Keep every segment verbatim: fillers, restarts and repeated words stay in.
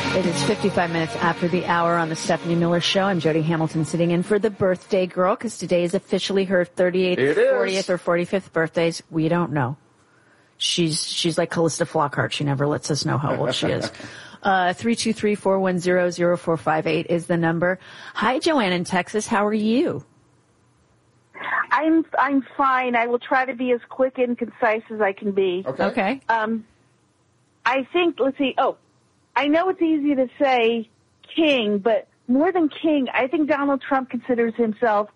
It is fifty-five minutes after the hour on the Stephanie Miller Show. I'm Jody Hamilton sitting in for the birthday girl because today is officially her thirty-eighth, fortieth, or forty-fifth birthdays. We don't know. She's she's like Callista Flockhart. She never lets us know how old she is. Uh, three two three, four one zero, zero four five eight is the number. Hi, Joanne in Texas. How are you? I'm I'm fine. I will try to be as quick and concise as I can be. Okay. Okay. Um, I think, let's see, oh, I know it's easy to say king, but more than king, I think Donald Trump considers himself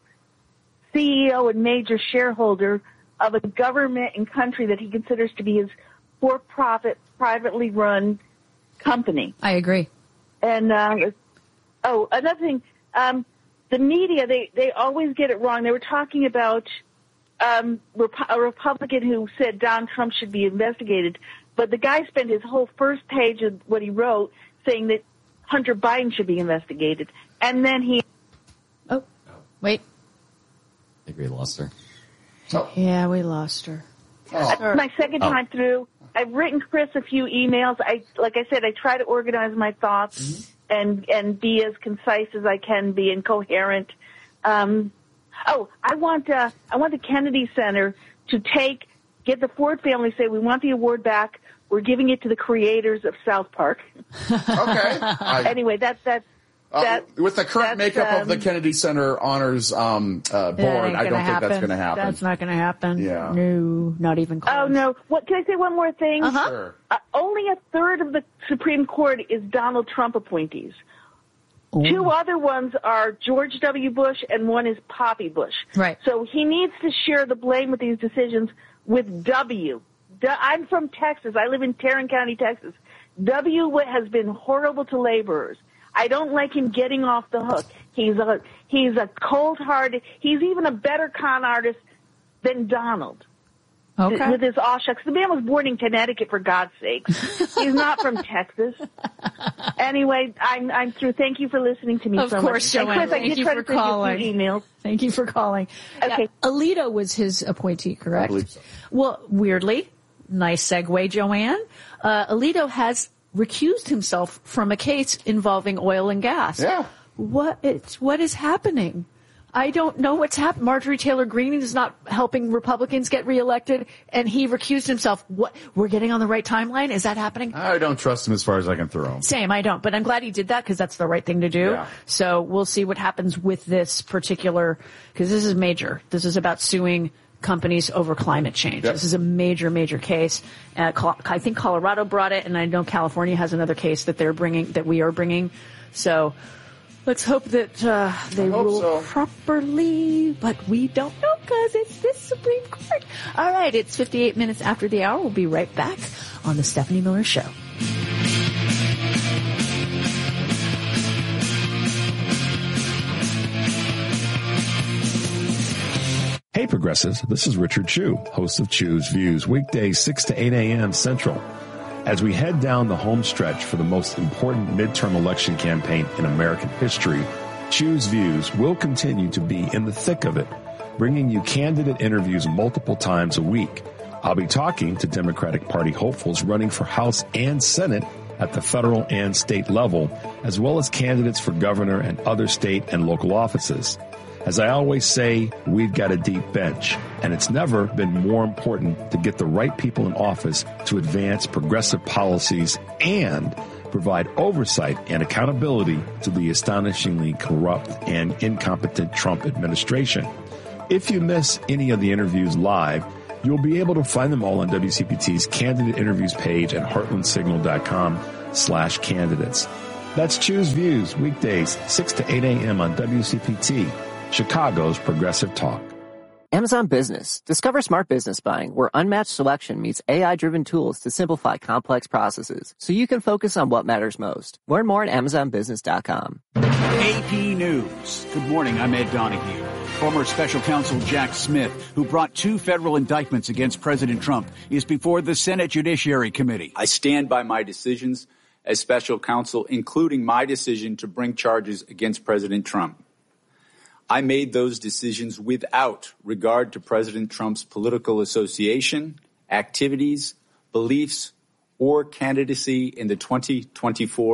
C E O and major shareholder of a government and country that he considers to be his for-profit, privately run company. I agree. And, uh, oh, another thing, um, the media, they, they always get it wrong. They were talking about um, Rep- a Republican who said Donald Trump should be investigated, but the guy spent his whole first page of what he wrote saying that Hunter Biden should be investigated. And then he... Oh, wait. I think we lost her. Oh. Yeah, we lost her. Oh. That's my second time oh. through. I've written Chris a few emails. I, like I said, I try to organize my thoughts mm-hmm. and, and be as concise as I can be and coherent. Um, oh, I want, uh, I want the Kennedy Center to take, get the Ford family, say, we want the award back. We're giving it to the creators of South Park. Okay. I, anyway, that's, that's, Uh, that, with the current makeup um, of the Kennedy Center Honors um, uh, board, I don't happen. think that's going to happen. That's not going to happen. Yeah. No, not even close. Oh, no. What, can I say one more thing? Uh-huh. Sure. Uh, only a third of the Supreme Court is Donald Trump appointees. Ooh. Two other ones are George W. Bush and one is Poppy Bush. Right. So he needs to share the blame with these decisions with W. D- I'm from Texas. I live in Tarrant County, Texas. W has been horrible to laborers. I don't like him getting off the hook. He's a he's a cold-hearted. He's even a better con artist than Donald. Okay. With his aw shucks. The man was born in Connecticut, for God's sake. He's not from Texas. Anyway, I'm I'm through. Thank you for listening to me of so much. Of course, Joanne. Chris, Thank I did you try for to send calling. You a few emails. Thank you for calling. Okay. Yeah, Alito was his appointee, correct? I believe so. Well, weirdly, nice segue, Joanne. Uh, Alito has recused himself from a case involving oil and gas. Yeah. What it's what is happening? I don't know what's happened. Marjorie Taylor Greene is not helping Republicans get reelected, and he recused himself. What? We're getting on the right timeline? Is that happening? I don't trust him as far as I can throw him. Same, I don't. But I'm glad he did that because that's the right thing to do. Yeah. So we'll see what happens with this particular, because this is major. This is about suing companies over climate change. Yep. This is a major, major case. Uh, I think Colorado brought it, and I know California has another case that they're bringing, that we are bringing. So let's hope that uh, they rule so. properly, but we don't know because it's the Supreme Court. All right, it's fifty-eight minutes after the hour. We'll be right back on the Stephanie Miller Show. Hey Progressives, this is Richard Chu, host of Chu's Views, weekdays six to eight a.m. Central. As we head down the home stretch for the most important midterm election campaign in American history, Chu's Views will continue to be in the thick of it, bringing you candidate interviews multiple times a week. I'll be talking to Democratic Party hopefuls running for House and Senate at the federal and state level, as well as candidates for governor and other state and local offices. As I always say, we've got a deep bench, and it's never been more important to get the right people in office to advance progressive policies and provide oversight and accountability to the astonishingly corrupt and incompetent Trump administration. If you miss any of the interviews live, you'll be able to find them all on W C P T's candidate interviews page at heartlandsignal.com slash candidates. That's Choose Views, weekdays, six to eight a.m. on W C P T. Chicago's Progressive Talk. Amazon Business. Discover smart business buying where unmatched selection meets A I-driven tools to simplify complex processes so you can focus on what matters most. Learn more at amazon business dot com. A P News. Good morning. I'm Ed Donahue. Former special counsel Jack Smith, who brought two federal indictments against President Trump, is before the Senate Judiciary Committee. I stand by my decisions as special counsel, including my decision to bring charges against President Trump. I made those decisions without regard to President Trump's political association, activities, beliefs, or candidacy in the twenty twenty-four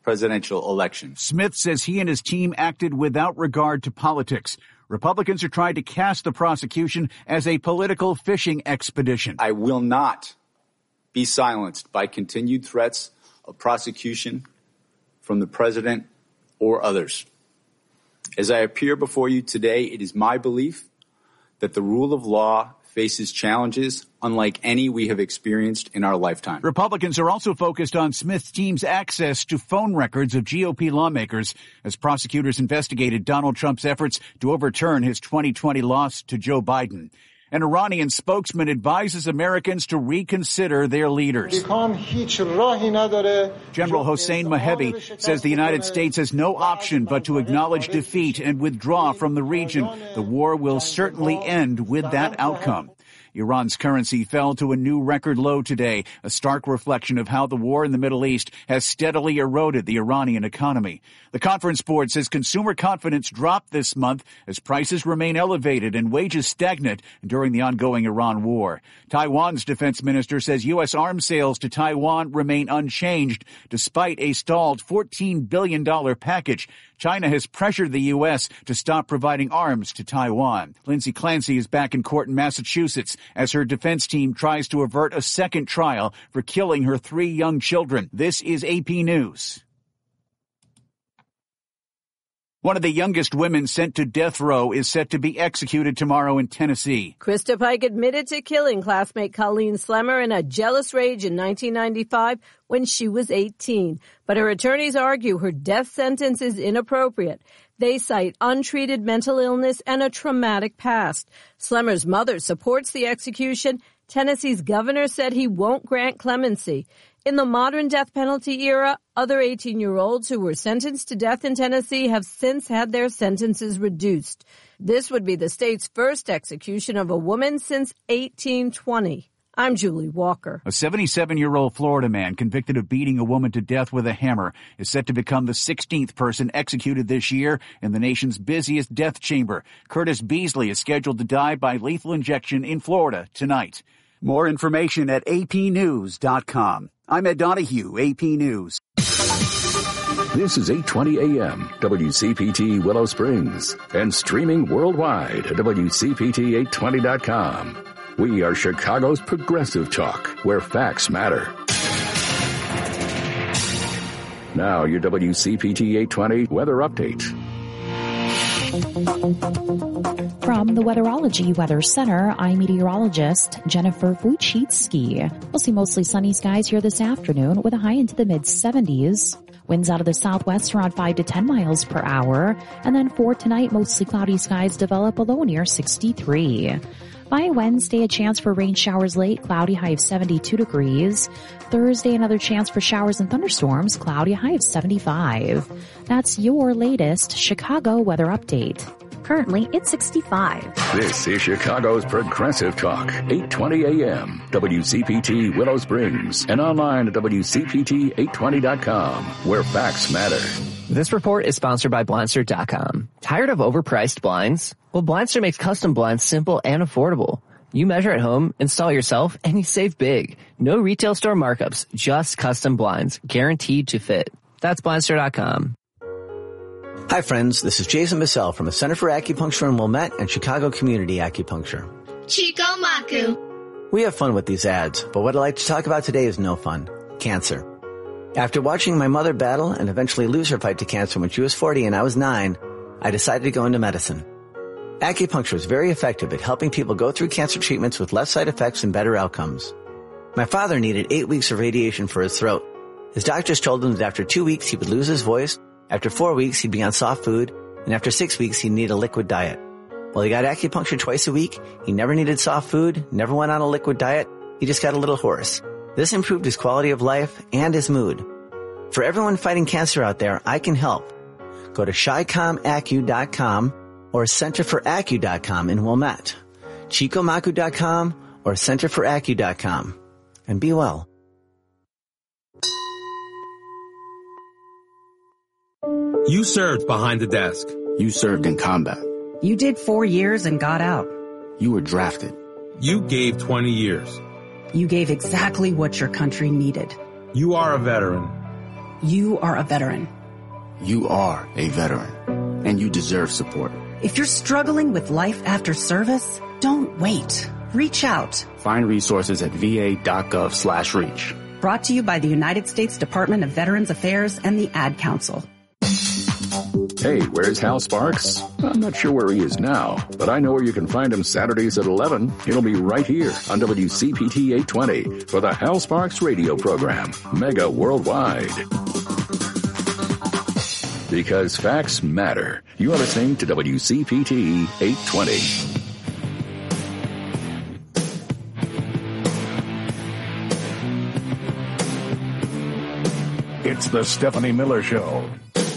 presidential election. Smith says he and his team acted without regard to politics. Republicans are trying to cast the prosecution as a political fishing expedition. I will not be silenced by continued threats of prosecution from the president or others. As I appear before you today, it is my belief that the rule of law faces challenges unlike any we have experienced in our lifetime. Republicans are also focused on Smith's team's access to phone records of G O P lawmakers as prosecutors investigated Donald Trump's efforts to overturn his twenty twenty loss to Joe Biden. An Iranian spokesman advises Americans to reconsider their leaders. General Hossein Mohebi says the United States has no option but to acknowledge defeat and withdraw from the region. The war will certainly end with that outcome. Iran's currency fell to a new record low today, a stark reflection of how the war in the Middle East has steadily eroded the Iranian economy. The Conference Board says consumer confidence dropped this month as prices remain elevated and wages stagnant during the ongoing Iran war. Taiwan's defense minister says U S arms sales to Taiwan remain unchanged despite a stalled fourteen billion dollars package. China has pressured the U S to stop providing arms to Taiwan. Lindsay Clancy is back in court in Massachusetts as her defense team tries to avert a second trial for killing her three young children. This is A P News. One of the youngest women sent to death row is set to be executed tomorrow in Tennessee. Krista Pike admitted to killing classmate Colleen Slemmer in a jealous rage in nineteen ninety-five when she was eighteen. But her attorneys argue her death sentence is inappropriate. They cite untreated mental illness and a traumatic past. Slemmer's mother supports the execution. Tennessee's governor said he won't grant clemency. In the modern death penalty era, other eighteen-year-olds who were sentenced to death in Tennessee have since had their sentences reduced. This would be the state's first execution of a woman since eighteen twenty. I'm Julie Walker. A seventy-seven-year-old Florida man convicted of beating a woman to death with a hammer is set to become the sixteenth person executed this year in the nation's busiest death chamber. Curtis Beasley is scheduled to die by lethal injection in Florida tonight. More information at A P news dot com. I'm Ed Donahue, A P News. This is eight twenty A M, W C P T Willow Springs, and streaming worldwide at W C P T eight twenty dot com. We are Chicago's progressive talk, where facts matter. Now, your W C P T eight twenty weather update. From the Weatherology Weather Center, I'm meteorologist Jennifer Wojcicki. We'll see mostly sunny skies here this afternoon with a high into the mid seventies. Winds out of the southwest around five to ten miles per hour. And then for tonight, mostly cloudy skies develop a low near sixty-three. By Wednesday, a chance for rain showers late, cloudy high of seventy-two degrees. Thursday, another chance for showers and thunderstorms, cloudy high of seventy-five. That's your latest Chicago weather update. Currently, it's sixty-five. This is Chicago's Progressive Talk, eight twenty A M, W C P T Willow Springs, and online at W C P T eight twenty dot com, where facts matter. This report is sponsored by Blindster dot com. Tired of overpriced blinds? Well, Blindster makes custom blinds simple and affordable. You measure at home, install yourself, and you save big. No retail store markups, just custom blinds, guaranteed to fit. That's Blindster dot com. Hi friends, this is Jason Bissell from the Center for Acupuncture in Wilmette and Chicago Community Acupuncture. Chico Maku. We have fun with these ads, but what I'd like to talk about today is no fun. Cancer. After watching my mother battle and eventually lose her fight to cancer when she was forty and I was nine, I decided to go into medicine. Acupuncture is very effective at helping people go through cancer treatments with less side effects and better outcomes. My father needed eight weeks of radiation for his throat. His doctors told him that after two weeks he would lose his voice, after four weeks he'd be on soft food, and after six weeks he'd need a liquid diet. Well, he got acupuncture twice a week, he never needed soft food, never went on a liquid diet, he just got a little hoarse. This improved his quality of life and his mood. For everyone fighting cancer out there, I can help. Go to chi com acu dot com or center for acu dot com in Wilmette, chico maku dot com or center for acu dot com. And be well. You served behind the desk. You served in combat. You did four years and got out. You were drafted. You gave twenty years. You gave exactly what your country needed. You are a veteran. You are a veteran. You are a veteran, and you deserve support. If you're struggling with life after service, don't wait. Reach out. Find resources at va.gov slash reach. Brought to you by the United States Department of Veterans Affairs and the Ad Council. Hey, where's Hal Sparks? I'm not sure where he is now, but I know where you can find him Saturdays at eleven. He'll be right here on W C P T eight twenty for the Hal Sparks radio program, Mega Worldwide. Because facts matter. You are listening to W C P T eight twenty. It's the Stephanie Miller Show.